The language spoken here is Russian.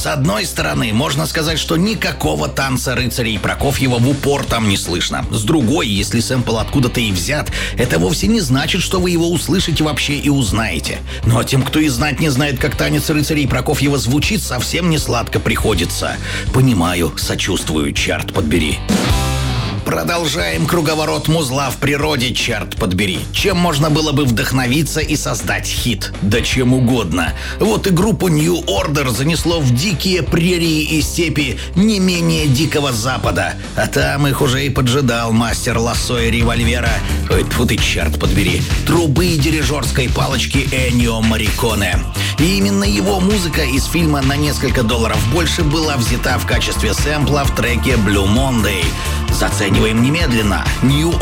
С одной стороны, можно сказать, что никакого танца рыцарей Прокофьева в упор там не слышно. С другой, если сэмпл откуда-то и взят, это вовсе не значит, что вы его услышите вообще и узнаете. Ну а тем, кто и знать не знает, как танец рыцарей Прокофьева звучит, совсем не сладко приходится. Понимаю, сочувствую, черт подбери. Продолжаем круговорот музла в природе, черт подбери. Чем можно было бы вдохновиться и создать хит? Да чем угодно. Вот и группу New Order занесло в дикие прерии и степи не менее дикого запада. А там их уже и поджидал мастер лассо и револьвера. Ой, тьфу ты, черт подбери. Трубы и дирижерской палочки Эннио Морриконе. И именно его музыка из фильма «На несколько долларов больше» была взята в качестве сэмпла в треке Blue Monday. Зацениваем немедленно. New